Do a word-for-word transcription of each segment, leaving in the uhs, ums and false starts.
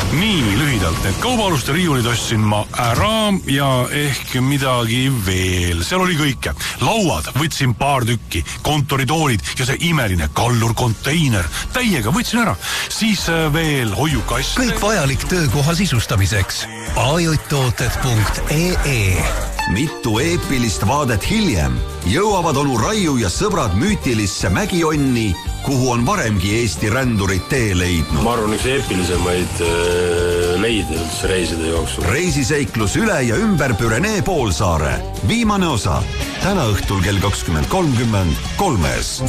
Nii, lühidalt, need kaubaluste riiulid ostsin ma ära ja ehk midagi veel. Seal oli kõike. Lauad võtsin paar tükki, kontoritoolid ja see imeline kallur konteiner. Täiega võtsin ära. Siis veel hoiukast. Kõik vajalik töökoha sisustamiseks. ajutooted punkt ee Mitu eepilist vaadet hiljem jõuavad onu Raiu ja sõbrad müütilisse Mägionni, kuhu on varemgi Eesti rändurid tee leidnud. Ma arvan, üks eepilisemaid leide üldse reiside jooksul. Reisiseiklus üle ja ümber Pürenee poolsaare. Viimane osa. Täna õhtul kell kakskümmend kolmkümmend kolmes.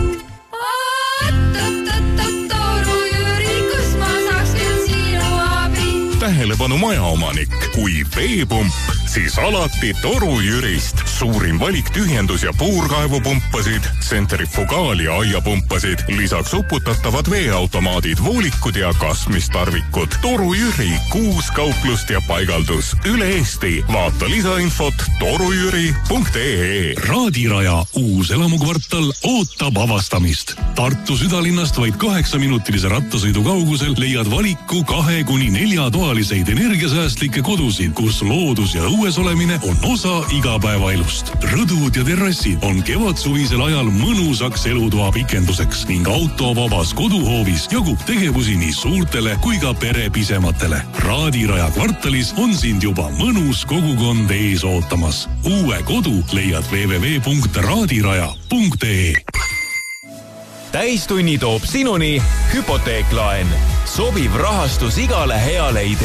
Tähelepanu majaomanik, kui veepump, siis alati Toru Jürist. Suurim valik tühjendus- ja puurkaevupumpasid, tsentrifugaal- ja aiapumpasid, lisaks uputatavad veeautomaadid, voolikud ja kasmistarvikud. Toru Jüri, kuus kauplust ja paigaldus üle Eesti. Vaata lisainfot torujüri punkt ee. Raadiraja uus elamukvartal ootab avastamist. Tartu südalinnast vaid kaheksaminutilise rattasõidu kaugusel leiad valiku kahe kuni nelja toaliseid energiasäästlikke kodusid, kus loodus ja õues olemine on osa igapäevaelust. Rõdud ja terrassid on kevadsuvisel ajal mõnusaks elutoa pikenduseks ning autovabas koduhoovis jagub tegevusi nii suurtele kui ka perepisematele. Raadiraja kvartalis on sind juba mõnus kogukond ees ootamas. Uue kodu leiad w w w punkt raadiraja punkt ee. Täistunni toob sinuni hüpoteeklaen. Sobiv rahastus igale heale idee.